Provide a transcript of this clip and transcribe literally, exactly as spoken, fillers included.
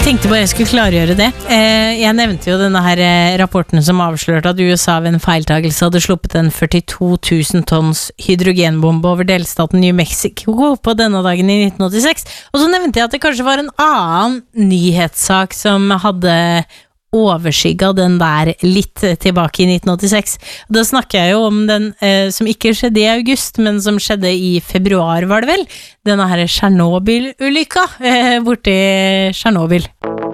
tenkte bare jeg skulle klargjøre det. Eh, jeg nevnte jo denne her eh, rapporten som avslørte at U S A ved en feiltagelse hadde sluppet en førtito tusen tonns hydrogenbombe over delstaten New Mexico på denne dagen i nitten åttiseks. Og så nevnte jeg at det kanskje var en annen nyhetssak som hadde overskygget den der litt tilbake i nitten åttiseks. Da snakker jeg jo om den eh, som ikke skjedde i august, men som skjedde i februar, var det vel? Denne her Tsjernobyl-ulykka eh, borte i Tsjernobyl.